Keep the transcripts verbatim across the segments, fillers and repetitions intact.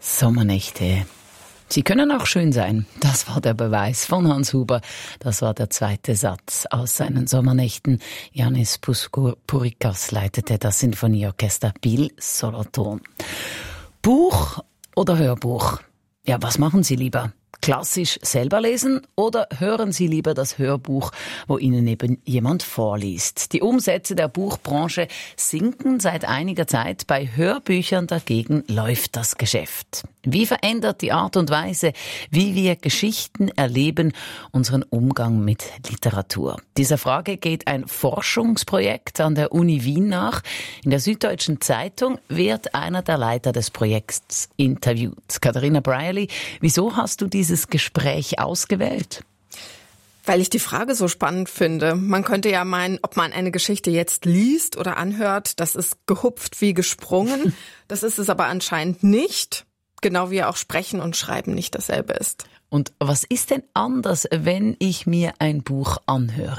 Sommernächte. Sie können auch schön sein. Das war der Beweis von Hans Huber. Das war der zweite Satz aus seinen Sommernächten. Yannis Pouscourikas leitete das Sinfonieorchester Biel Solothurn. Buch oder Hörbuch? Ja, was machen Sie lieber? Klassisch selber lesen oder hören Sie lieber das Hörbuch, wo Ihnen eben jemand vorliest? Die Umsätze der Buchbranche sinken seit einiger Zeit. Bei Hörbüchern dagegen läuft das Geschäft. Wie verändert die Art und Weise, wie wir Geschichten erleben, unseren Umgang mit Literatur? Dieser Frage geht ein Forschungsprojekt an der Uni Wien nach. In der Süddeutschen Zeitung wird einer der Leiter des Projekts interviewt. Katharina Brierley, wieso hast du dieses Gespräch ausgewählt? Weil ich die Frage so spannend finde. Man könnte ja meinen, ob man eine Geschichte jetzt liest oder anhört, das ist gehupft wie gesprungen. Das ist es aber anscheinend nicht. Genau wie auch Sprechen und Schreiben nicht dasselbe ist. Und was ist denn anders, wenn ich mir ein Buch anhöre?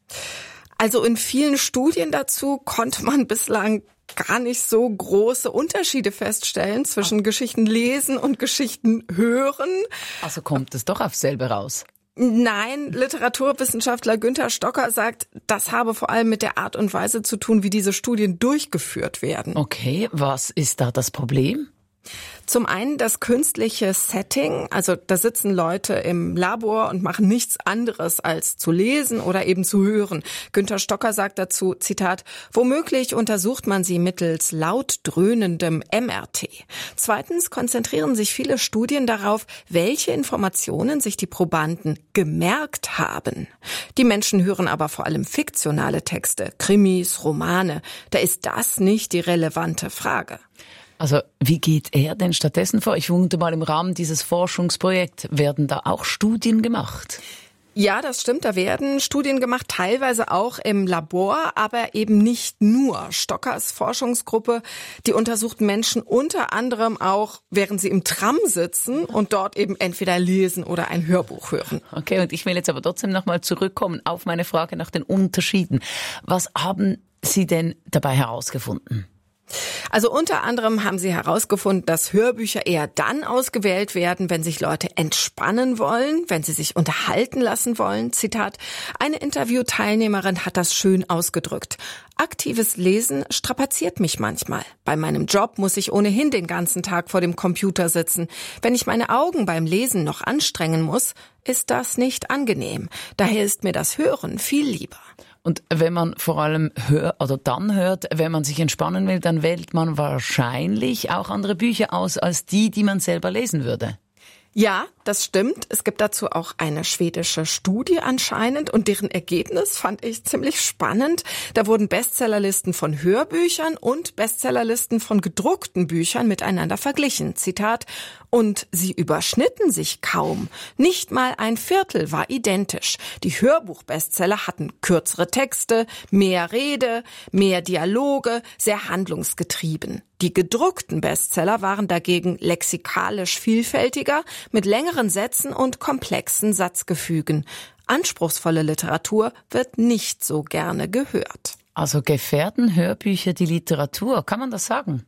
Also in vielen Studien dazu konnte man bislang gar nicht so große Unterschiede feststellen zwischen Geschichten lesen und Geschichten hören. Also kommt es doch aufs selbe raus. Nein, Literaturwissenschaftler Günther Stocker sagt, das habe vor allem mit der Art und Weise zu tun, wie diese Studien durchgeführt werden. Okay, was ist da das Problem? Zum einen das künstliche Setting, also da sitzen Leute im Labor und machen nichts anderes als zu lesen oder eben zu hören. Günther Stocker sagt dazu, Zitat, womöglich untersucht man sie mittels laut dröhnendem M R T. Zweitens konzentrieren sich viele Studien darauf, welche Informationen sich die Probanden gemerkt haben. Die Menschen hören aber vor allem fiktionale Texte, Krimis, Romane. Da ist das nicht die relevante Frage. Also wie geht er denn stattdessen vor? Ich vermute mal, im Rahmen dieses Forschungsprojekts werden da auch Studien gemacht. Ja, das stimmt. Da werden Studien gemacht, teilweise auch im Labor, aber eben nicht nur. Stockers Forschungsgruppe, die untersucht Menschen unter anderem auch, während sie im Tram sitzen und dort eben entweder lesen oder ein Hörbuch hören. Okay, und ich will jetzt aber trotzdem nochmal zurückkommen auf meine Frage nach den Unterschieden. Was haben Sie denn dabei herausgefunden? Also unter anderem haben sie herausgefunden, dass Hörbücher eher dann ausgewählt werden, wenn sich Leute entspannen wollen, wenn sie sich unterhalten lassen wollen. Zitat, eine Interviewteilnehmerin hat das schön ausgedrückt. Aktives Lesen strapaziert mich manchmal. Bei meinem Job muss ich ohnehin den ganzen Tag vor dem Computer sitzen. Wenn ich meine Augen beim Lesen noch anstrengen muss, ist das nicht angenehm. Daher ist mir das Hören viel lieber. Und wenn man vor allem hört oder dann hört, wenn man sich entspannen will, dann wählt man wahrscheinlich auch andere Bücher aus als die, die man selber lesen würde. Ja, das stimmt. Es gibt dazu auch eine schwedische Studie anscheinend und deren Ergebnis fand ich ziemlich spannend. Da wurden Bestsellerlisten von Hörbüchern und Bestsellerlisten von gedruckten Büchern miteinander verglichen. Zitat, und sie überschnitten sich kaum. Nicht mal ein Viertel war identisch. Die Hörbuch-Bestseller hatten kürzere Texte, mehr Rede, mehr Dialoge, sehr handlungsgetrieben. Die gedruckten Bestseller waren dagegen lexikalisch vielfältiger, mit längeren Sätzen und komplexen Satzgefügen. Anspruchsvolle Literatur wird nicht so gerne gehört. Also gefährden Hörbücher die Literatur, kann man das sagen?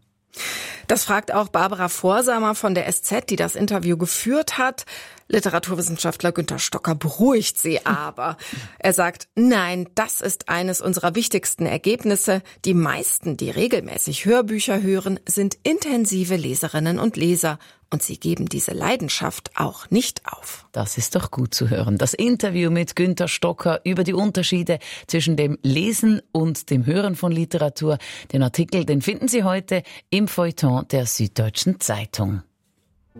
Das fragt auch Barbara Vorsamer von der S Z, die das Interview geführt hat. Literaturwissenschaftler Günther Stocker beruhigt sie aber. Er sagt, nein, das ist eines unserer wichtigsten Ergebnisse. Die meisten, die regelmäßig Hörbücher hören, sind intensive Leserinnen und Leser. Und sie geben diese Leidenschaft auch nicht auf. Das ist doch gut zu hören. Das Interview mit Günther Stocker über die Unterschiede zwischen dem Lesen und dem Hören von Literatur. Den Artikel, den finden Sie heute im Feuilleton der Süddeutschen Zeitung.